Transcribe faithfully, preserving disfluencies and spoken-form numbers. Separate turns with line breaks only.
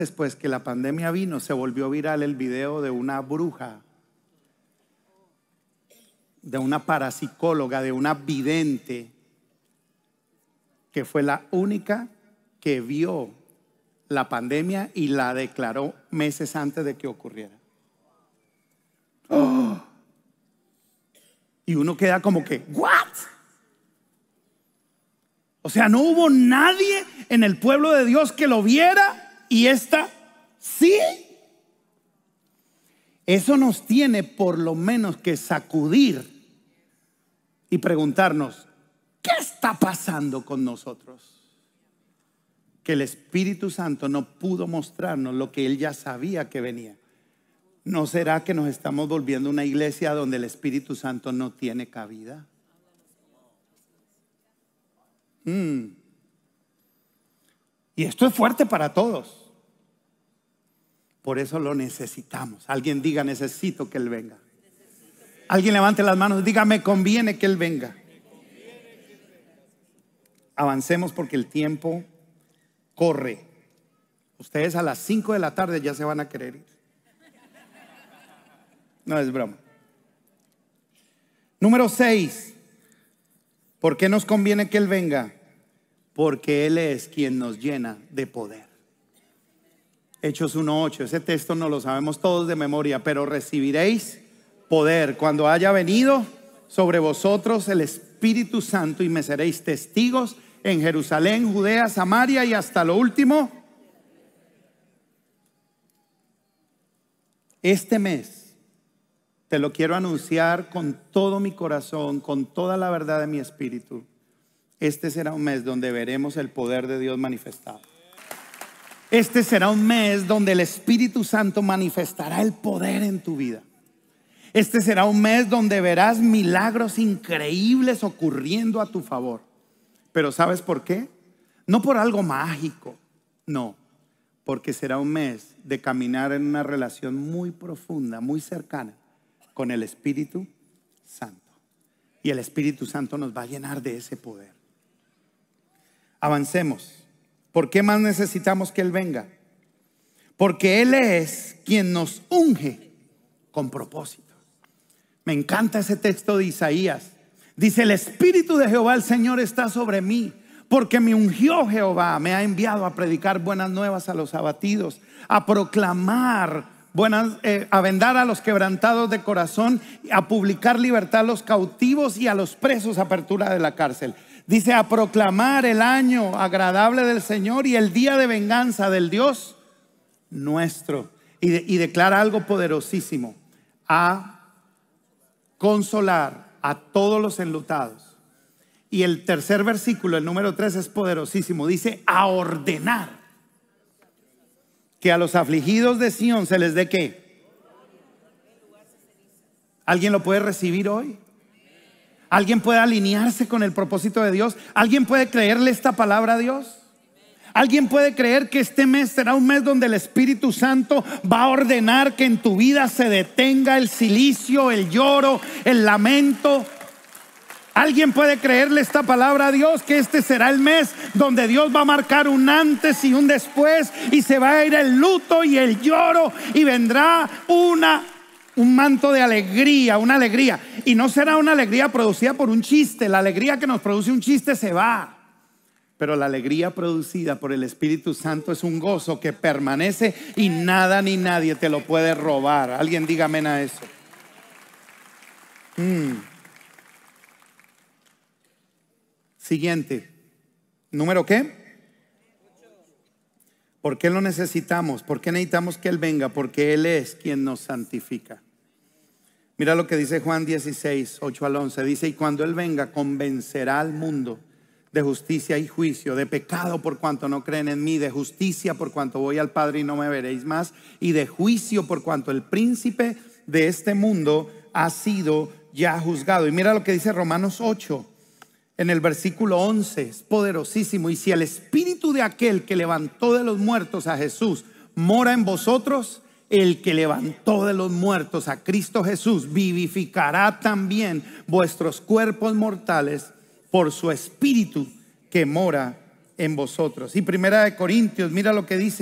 Después que la pandemia vino, se volvió viral el video de una bruja, de una parapsicóloga, de una vidente, que fue la única que vio la pandemia y la declaró meses antes de que ocurriera. Oh. Y uno queda como que, ¿what? O sea, no hubo nadie en el pueblo de Dios que lo viera y esta sí. Eso nos tiene por lo menos que sacudir y preguntarnos, ¿qué está pasando con nosotros? Que el Espíritu Santo no pudo mostrarnos lo que Él ya sabía que venía. ¿No será que nos estamos volviendo una iglesia donde el Espíritu Santo no tiene cabida? Mm. Y esto es fuerte para todos. Por eso lo necesitamos. Alguien diga, necesito que Él venga. Alguien levante las manos, diga, me conviene que Él venga. Avancemos porque el tiempo corre. Ustedes a las cinco de la tarde ya se van a querer ir. No es broma. Número seis. ¿Por qué nos conviene que Él venga? Porque Él es quien nos llena de poder. Hechos uno ocho, ese texto no lo sabemos todos de memoria, pero recibiréis poder cuando haya venido sobre vosotros el Espíritu Santo y me seréis testigos en Jerusalén, Judea, Samaria y hasta lo último. Este mes te lo quiero anunciar con todo mi corazón, con toda la verdad de mi espíritu. Este será un mes donde veremos el poder de Dios manifestado. Este será un mes donde el Espíritu Santo manifestará el poder en tu vida. Este será un mes donde verás milagros increíbles ocurriendo a tu favor. Pero ¿sabes por qué? No por algo mágico, no. Porque será un mes de caminar en una relación muy profunda, muy cercana con el Espíritu Santo. Y el Espíritu Santo nos va a llenar de ese poder. Avancemos. ¿Por qué más necesitamos que Él venga? Porque Él es quien nos unge con propósito. Me encanta ese texto de Isaías. Dice, el Espíritu de Jehová el Señor está sobre mí, porque me ungió Jehová, me ha enviado a predicar buenas nuevas a los abatidos, a proclamar buenas, eh, a vendar a los quebrantados de corazón, a publicar libertad a los cautivos y a los presos, apertura de la cárcel. Dice, a proclamar el año agradable del Señor y el día de venganza del Dios nuestro. Y, de, y declara algo poderosísimo: a consolar a todos los enlutados. Y el tercer versículo, el número tres, es poderosísimo. Dice, a ordenar que a los afligidos de Sión se les dé ¿qué? ¿Alguien lo puede recibir hoy? ¿Alguien puede alinearse con el propósito de Dios? ¿Alguien puede creerle esta palabra a Dios? ¿Alguien puede creer que este mes será un mes donde el Espíritu Santo va a ordenar que en tu vida se detenga el cilicio, el lloro, el lamento? ¿Alguien puede creerle esta palabra a Dios? Que este será el mes donde Dios va a marcar un antes y un después, y se va a ir el luto y el lloro, y vendrá una un manto de alegría, una alegría. Y no será una alegría producida por un chiste. La alegría que nos produce un chiste se va. Pero la alegría producida por el Espíritu Santo es un gozo que permanece y nada ni nadie te lo puede robar. Alguien diga amén a eso. Mm. Siguiente. ¿Número qué? ¿Por qué lo necesitamos? ¿Por qué necesitamos que Él venga? Porque Él es quien nos santifica. Mira lo que dice Juan dieciséis, ocho al once. Dice, y cuando Él venga, convencerá al mundo de justicia y juicio, de pecado por cuanto no creen en mí, de justicia por cuanto voy al Padre y no me veréis más, y de juicio por cuanto el príncipe de este mundo ha sido ya juzgado. Y mira lo que dice Romanos ocho. En el versículo once, es poderosísimo. Y si el espíritu de aquel que levantó de los muertos a Jesús mora en vosotros, el que levantó de los muertos a Cristo Jesús vivificará también vuestros cuerpos mortales por su espíritu que mora en vosotros. Y primera de Corintios, mira lo que dice.